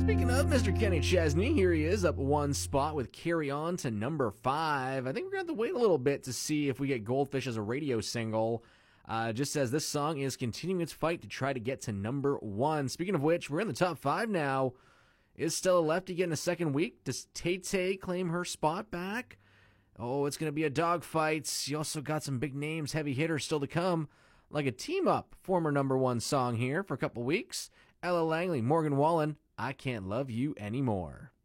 Speaking of Mr. Kenny Chesney, here he is up one spot with Carry On to number 5. I think we're going to have to wait a little bit to see if we get Goldfish as a radio single. Just says this song is continuing its fight to try to get to number 1. Speaking of which, we're in the top 5 now. Is Stella Lefty getting a second week? Does Tay-Tay claim her spot back? Oh, it's going to be a dogfight. You also got some big names, heavy hitters still to come, like a team-up former number 1 song here for a couple weeks. Ella Langley, Morgan Wallen, I Can't Love You Anymore.